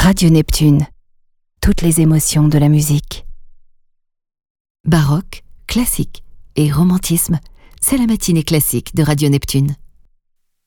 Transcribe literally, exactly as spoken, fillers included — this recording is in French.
Radio Neptune. Toutes les émotions de la musique. Baroque, classique et romantisme, c'est la matinée classique de Radio Neptune.